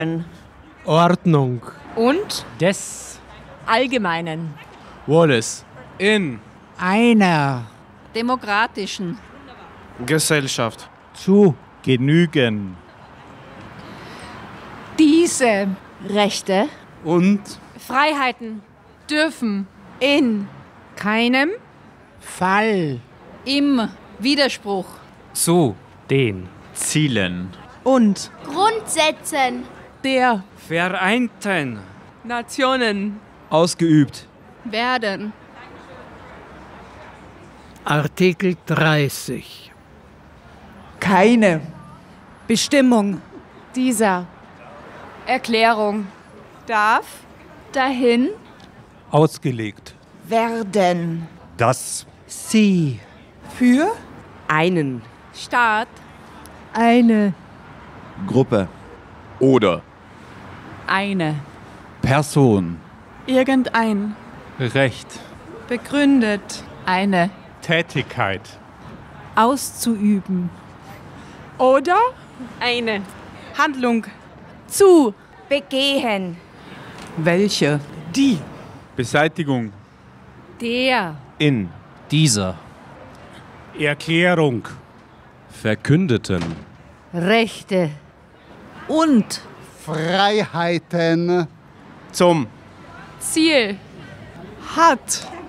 Ordnung. Und Des. allgemeinen, Wallace. In. Einer. demokratischen, Gesellschaft. Zu genügen. diese Rechte, Und. Freiheiten dürfen in keinem, Fall. im Widerspruch Zu. Den. Zielen. und Grundsätzen. der Vereinten. Nationen Ausgeübt. werden. Artikel 30. Keine Bestimmung Dieser Erklärung darf dahin Ausgelegt. werden Das. Sie. für Einen. Staat eine Gruppe. Oder. eine Person. irgendein Recht. begründet eine Tätigkeit. auszuüben oder eine Handlung zu Begehen. welche Die. Beseitigung. der In. Dieser. Erklärung. Verkündeten. Rechte und Freiheiten. Zum. Ziel hat